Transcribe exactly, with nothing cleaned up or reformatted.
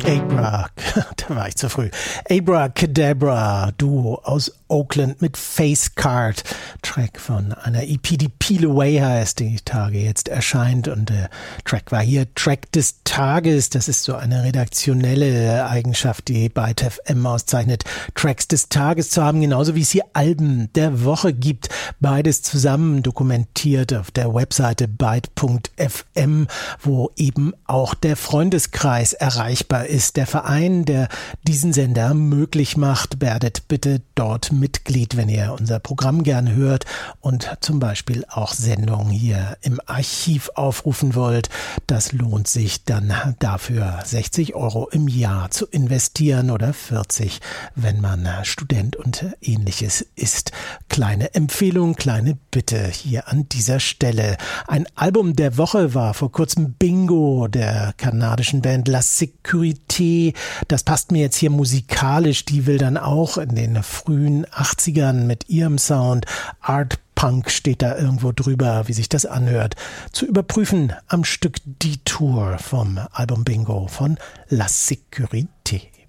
Abra, da war ich zu früh. Abracadabra, Duo aus Oakland mit Facecard, Track von einer E P, die Peel Away heißt, die Tage jetzt erscheint, und der Track war hier Track des Tages. Das ist so eine redaktionelle Eigenschaft, die Byte F M auszeichnet, Tracks des Tages zu haben, genauso wie es hier Alben der Woche gibt. Beides zusammen dokumentiert auf der Webseite byte punkt f m, wo eben auch der Freundeskreis erreichbar ist. Der Verein, der diesen Sender möglich macht. Werdet bitte dort Mitglied, wenn ihr unser Programm gern hört und zum Beispiel auch Sendungen hier im Archiv aufrufen wollt. Das lohnt sich dann dafür, sechzig Euro im Jahr zu investieren oder vierzig, wenn man Student und Ähnliches ist. Kleine Empfehlung, kleine Bitte hier an dieser Stelle. Ein Album der Woche war vor kurzem Bingo der kanadischen Band La Sécurité. Das passt mir jetzt hier musikalisch. Die will dann auch in den frühen achtzigern mit ihrem Sound, Art Punk steht da irgendwo drüber, wie sich das anhört, zu überprüfen am Stück Detour vom Album Bingo von La Sécurité.